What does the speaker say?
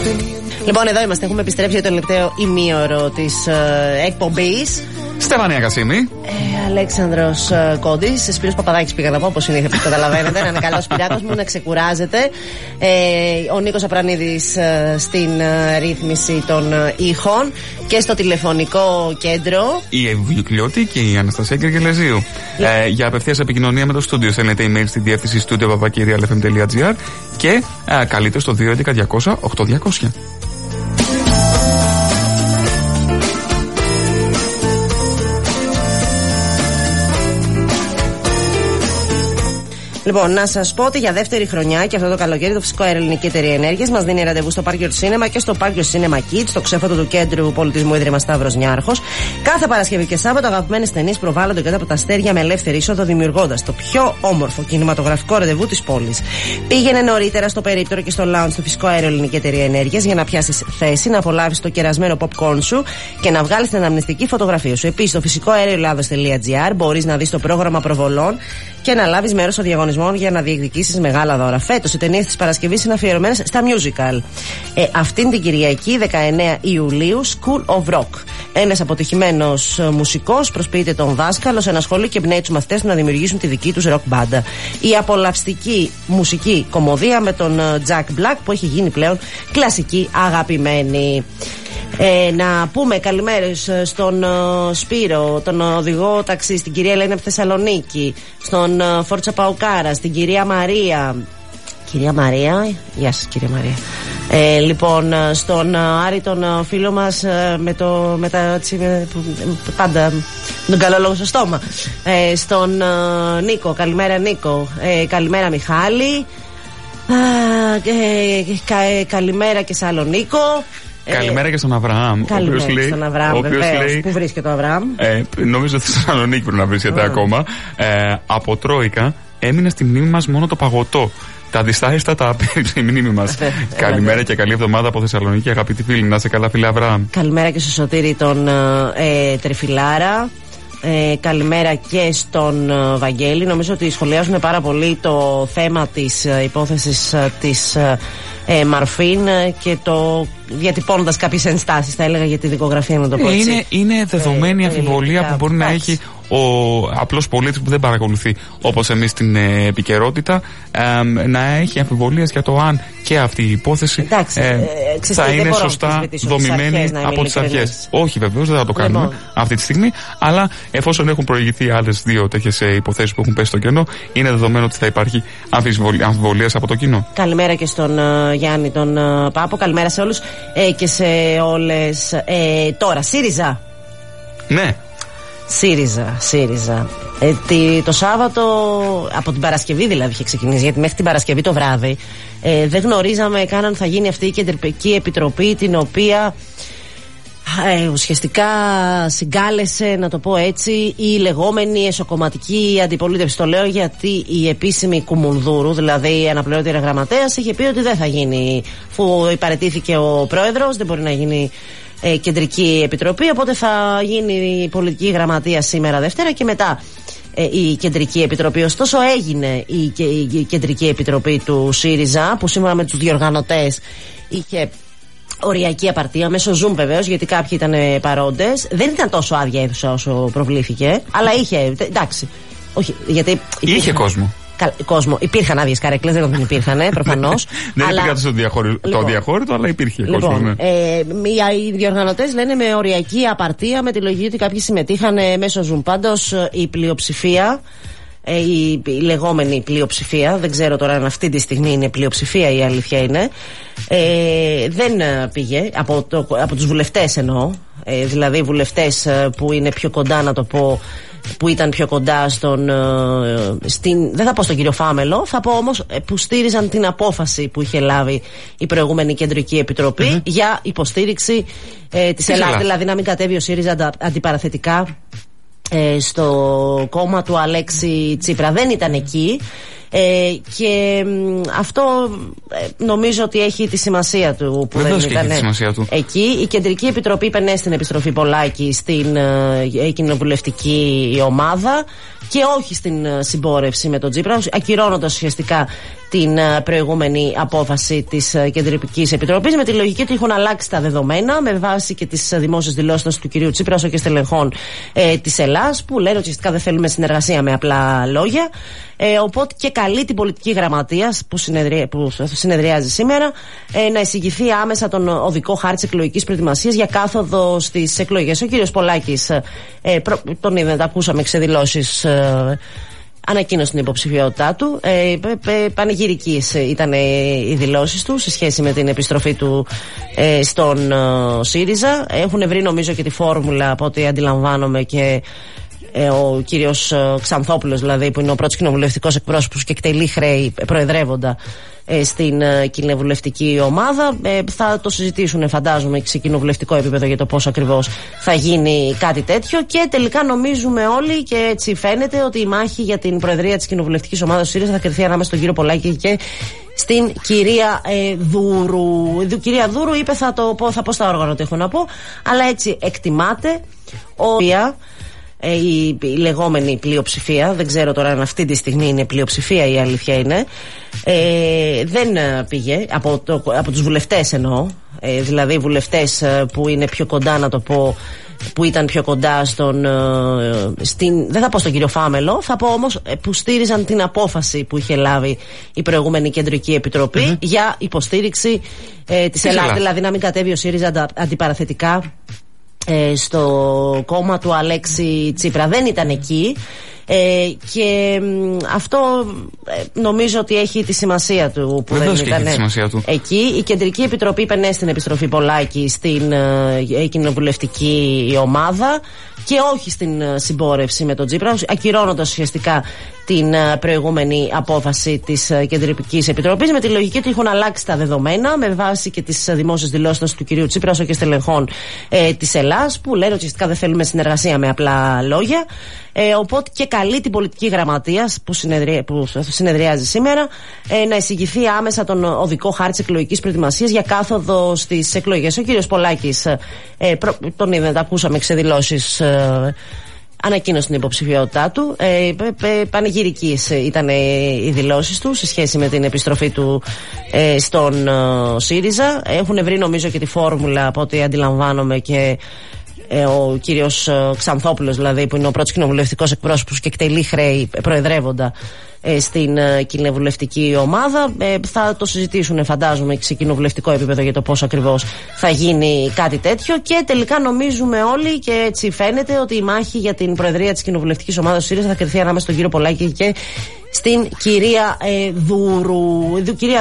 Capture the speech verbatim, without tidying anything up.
Λοιπόν, εδώ είμαστε. Έχουμε επιστρέψει για το τελευταίο ημίωρο της ε, εκπομπής. Στεφανία Κασίμη. Ε, Αλέξανδρος ε, Κόντης. Σπύρος Παπαδάκης πήγα να πω, όπως συνήθως καταλαβαίνετε. Να είναι καλός πειράτος μου, να ξεκουράζεται. Ε, ο Νίκος Απρανίδης ε, στην ε, ρύθμιση των ε, ήχων. Και στο τηλεφωνικό κέντρο η Ευβιουκλιώτη και η Αναστασία Κεργελεζίου. Yeah. Ε, για απευθείας επικοινωνία με το στούντιο στέλνετε email στη διεύθυνση studio παπάκι real f m dot g r και ε, καλείτε στο δύο έντεκα διακόσια οκτώ διακόσια. Λοιπόν, να σας πω ότι για δεύτερη χρονιά και αυτό το καλοκαίρι το Φυσικό Αέριο Ελληνική Εταιρεία Ενέργειας μας δίνει ραντεβού στο Πάρκιο Σίνεμα και στο Πάρκιο Σίνεμα Kids, στο ξέφωτο του Κέντρου Πολιτισμού Ίδρυμα Σταύρος Νιάρχος. Κάθε Παρασκευή και Σάββατο αγαπημένες ταινίες προβάλλονται κάτω από τα αστέρια με ελεύθερη είσοδο, δημιουργώντας το πιο όμορφο κινηματογραφικό ραντεβού της πόλης. Πήγαινε νωρίτερα στο περίπτερο και στο lounge του Φυσικό Αέριο Ελληνική Εταιρεία Ενέργειας για να πιάσεις θέση, να απολαύσεις το κερασμένο popcorn σου και να βγάλεις την αναμνηστική φωτογραφία σου. Επίσης, στο φυσικό αέριο ελλάδος τελεία gr μπορείς να δεις το πρόγραμμα προβολών και να λάβεις μέρος στο διαγωνισμό για να διεκδικήσεις μεγάλα δώρα. Φέτος οι ταινίες της Παρασκευής είναι αφιερωμένες στα musical. Ε, αυτήν την Κυριακή, δεκαεννέα Ιουλίου, School of Rock. Ένας αποτυχημένος μουσικός προσποιείται τον δάσκαλο σε ένα σχολείο και εμπνέει τους μαθητές του να δημιουργήσουν τη δική τους rock μπάντα. Η απολαυστική μουσική κομμωδία με τον Jack Black που έχει γίνει πλέον κλασική αγαπημένη. Ε, να πούμε καλημέρες στον uh, Σπύρο, τον οδηγό ταξί, στην κυρία Ελένη από Θεσσαλονίκη, στον uh, Φόρτσα Παουκάρα, στην κυρία Μαρία. Κυρία Μαρία, γεια σας κυρία Μαρία. Ε, λοιπόν, στον uh, Άρη, τον uh, φίλο μας uh, με, το, με τα έτσι, με, πάντα τον καλό λόγο στο στόμα. Ε, στον uh, Νίκο, καλημέρα Νίκο. Ε, καλημέρα Μιχάλη. Uh, ε, κα, ε, καλημέρα και σε άλλο Νίκο. Καλημέρα και στον Αβραάμ. Καλημέρα και στον Αβραάμ, βεβαίως. Πού βρίσκεται ο Αβραάμ? Ε, νομίζω ότι στη Θεσσαλονίκη πρέπει να βρίσκεται mm. ακόμα. Ε, από Τρόικα έμεινε στη μνήμη μας μόνο το παγωτό. Τα διστάριστα τα απέριψε η μνήμη μας. Καλημέρα και καλή εβδομάδα από Θεσσαλονίκη, αγαπητοί φίλοι. Να είσαι καλά, φίλε Αβραάμ. Καλημέρα και στο Σωτήρη τον ε, Τρεφιλάρα. Ε, καλημέρα και στον uh, Βαγγέλη. Νομίζω ότι σχολιάζουν πάρα πολύ το θέμα της uh, υπόθεσης uh, της uh, ε, Μαρφίν και το διατυπώνοντας κάποιες ενστάσεις, θα έλεγα, για τη δικογραφία, να το πω έτσι. Είναι, είναι δεδομένη η ε, αμφιβολία που μπορεί να έχει ο απλός πολίτης που δεν παρακολουθεί όπως εμείς την ε, επικαιρότητα, ε, να έχει αμφιβολίες για το αν και αυτή η υπόθεση εντάξει, ε, ε, θα είναι σωστά δομημένη από τις αρχές. Όχι, βεβαίως δεν θα το κάνουμε λοιπόν αυτή τη στιγμή, αλλά εφόσον έχουν προηγηθεί άλλες δύο τέτοιες ε, υποθέσεις που έχουν πέσει στο κενό, είναι δεδομένο ότι θα υπάρχει αμφιβολίες από το κοινό. Καλημέρα και στον uh, Γιάννη τον uh, Πάπο, καλημέρα σε όλους ε, και σε όλες. Ε, τώρα, ΣΥΡΙΖΑ. Ναι. ΣΥΡΙΖΑ, ΣΥΡΙΖΑ. Ε, τη, το Σάββατο, από την Παρασκευή δηλαδή είχε ξεκινήσει, γιατί μέχρι την Παρασκευή το βράδυ ε, δεν γνωρίζαμε καν αν θα γίνει αυτή η κεντρική επιτροπή, την οποία ε, ουσιαστικά συγκάλεσε, να το πω έτσι, η λεγόμενη εσωκομματική αντιπολίτευση. Το λέω γιατί η επίσημη Κουμουνδούρου, δηλαδή η αναπληρώτρια γραμματέας, είχε πει ότι δεν θα γίνει, αφού υπαρετήθηκε ο πρόεδρος, δεν μπορεί να γίνει Ε, κεντρική επιτροπή, οπότε θα γίνει η πολιτική γραμματεία σήμερα Δευτέρα και μετά ε, η κεντρική επιτροπή. Ωστόσο έγινε η, η, η κεντρική επιτροπή του ΣΥΡΙΖΑ, που σύμφωνα με τους διοργανωτές είχε οριακή απαρτία, μέσω Zoom βεβαίως, γιατί κάποιοι ήταν παρόντες. Δεν ήταν τόσο άδεια αίθουσα όσο προβλήθηκε, αλλά είχε, εντάξει, όχι, γιατί υπήρχε, είχε κόσμο. Κόσμο. Υπήρχαν άδειες καρέκλες, δεν δεν υπήρχαν, προφανώς. Δεν αλλά... υπήρχαν στο διαχώρι... λοιπόν, το αδιαχώρητο, αλλά υπήρχε λοιπόν, κόσμο. Ναι. Ε, οι διοργανωτές λένε με οριακή απαρτία, με τη λογική ότι κάποιοι συμμετείχαν μέσω Zoom. Πάντως η πλειοψηφία, η, η λεγόμενη πλειοψηφία, δεν ξέρω τώρα αν αυτή τη στιγμή είναι πλειοψηφία, η αλήθεια είναι, ε, δεν πήγε από, το, από τους βουλευτές εννοώ, ε, δηλαδή βουλευτές που είναι πιο κοντά, να το πω, που ήταν πιο κοντά στον, στην, δεν θα πω στον κύριο Φάμελο, θα πω όμως που στήριζαν την απόφαση που είχε λάβει η προηγούμενη κεντρική επιτροπή mm-hmm. για υποστήριξη ε, της Ελλάδας, δηλαδή να μην κατέβει ο ΣΥΡΙΖΑ αντιπαραθετικά ε, στο κόμμα του Αλέξη Τσίπρα. Δεν ήταν εκεί. Ε, και μ, αυτό ε, νομίζω ότι έχει τη σημασία του που δεν ήταν εκεί. Η Κεντρική Επιτροπή πενέ στην επιστροφή Πολάκη στην ε, κοινοβουλευτική ομάδα και όχι στην ε, συμπόρευση με τον Τσίπρα, ακυρώνοντας ουσιαστικά την προηγούμενη απόφαση της Κεντρικής Επιτροπής, με τη λογική ότι έχουν αλλάξει τα δεδομένα με βάση και τις δημόσιες δηλώσεις του κυρίου Τσίπρα όσο και στελεχών ε, της Ελλάς, που λένε ότι ουσιαστικά δεν θέλουμε συνεργασία με απλά λόγια. Ε, οπότε και καλεί την πολιτική γραμματεία που, συνεδρι... που συνεδριάζει σήμερα ε, να εισηγηθεί άμεσα τον οδικό χάρτη της εκλογικής προετοιμασίας για κάθοδο στις εκλογές. Ο κύριος Πολάκης, ε, προ... τον είδατε, ακούσαμε ξεδηλώσεις. Ε, Ανακοίνωσε την υποψηφιότητά του. Ε, Πανηγυρικής ήταν οι δηλώσεις του σε σχέση με την επιστροφή του ε, στον ε, ΣΥΡΙΖΑ. Έχουν βρει νομίζω και τη φόρμουλα από ό,τι αντιλαμβάνομαι και ε, ο κύριος Ξανθόπουλος, δηλαδή, που είναι ο πρώτος κοινοβουλευτικός εκπρόσωπος και εκτελεί χρέη προεδρεύοντα ε, στην ε, κοινοβουλευτική ομάδα. Ε, θα το συζητήσουν, φαντάζομαι, και σε κοινοβουλευτικό επίπεδο για το πώς ακριβώς θα γίνει κάτι τέτοιο. Και τελικά νομίζουμε όλοι, και έτσι φαίνεται, ότι η μάχη για την προεδρία της κοινοβουλευτικής ομάδας του ΣΥΡΙΖΑ θα κρυφθεί ανάμεσα στον κύριο Πολάκη και στην κυρία ε, Δούρου. Η κυρία Δούρου είπε, θα, το πω, θα πω στα όργανα ότι έχω να πω, αλλά έτσι εκτιμάται ο Η, η λεγόμενη πλειοψηφία, δεν ξέρω τώρα αν αυτή τη στιγμή είναι πλειοψηφία ή η αλήθεια είναι, ε, δεν πήγε από, το, από τους βουλευτές εννοώ, ε, δηλαδή βουλευτές που είναι πιο κοντά, να το πω, που ήταν πιο κοντά στον, στην, δεν θα πω στον κύριο Φάμελο, θα πω όμως που στήριζαν την απόφαση που είχε λάβει η προηγούμενη Κεντρική Επιτροπή mm-hmm. για υποστήριξη ε, της Ελλάδας, δηλαδή να μην κατέβει ο ΣΥΡΙΖΑ αντα, αντιπαραθετικά στο κόμμα του Αλέξη Τσίπρα. Δεν ήταν εκεί ε, και αυτό ε, νομίζω ότι έχει τη σημασία του που Βεβαίως δεν ήταν εκεί. Η Κεντρική Επιτροπή είπε στην επιστροφή Πολάκη στην ε, κοινοβουλευτική ομάδα και όχι στην ε, συμπόρευση με τον Τσίπρα, ακυρώνοντας ουσιαστικά την ε, προηγούμενη απόφαση της ε, Κεντρικής Επιτροπής, με τη λογική ότι έχουν αλλάξει τα δεδομένα με βάση και τις ε, δημόσιες δηλώσεις του κυρίου Τσίπρα όσο και στελεχών ε, της Ελλάς, που λένε ότι ουσιαστικά δεν θέλουμε συνεργασία με απλά λόγια. Ε, οπότε και καλεί την πολιτική γραμματεία που, συνεδρι... που συνεδριάζει σήμερα ε, να εισηγηθεί άμεσα τον οδικό χάρτη της εκλογικής προετοιμασίας για κάθοδο στις εκλογές. Ο κύριος Πολάκης, ε, προ... τον είδατε, ακούσαμε ξεδηλώσεις. Ε, Ανακοίνωσε την υποψηφιότητά του. Ε, Πανηγυρικής ήταν οι δηλώσεις του σε σχέση με την επιστροφή του ε, στον ε, ΣΥΡΙΖΑ. Έχουν βρει νομίζω και τη φόρμουλα από ό,τι αντιλαμβάνομαι και ε, ο κύριος Ξανθόπουλος, δηλαδή, που είναι ο πρώτος κοινοβουλευτικός εκπρόσωπος και εκτελεί χρέη προεδρεύοντα ε, στην ε, κοινοβουλευτική ομάδα. Ε, θα το συζητήσουν, φαντάζομαι, και σε κοινοβουλευτικό επίπεδο για το πώς ακριβώς θα γίνει κάτι τέτοιο. Και τελικά νομίζουμε όλοι, και έτσι φαίνεται, ότι η μάχη για την προεδρία της κοινοβουλευτικής ομάδας του ΣΥΡΙΖΑ θα κρυφθεί ανάμεσα στον κύριο Πολάκη και στην κυρία ε, Δούρου. Κυρία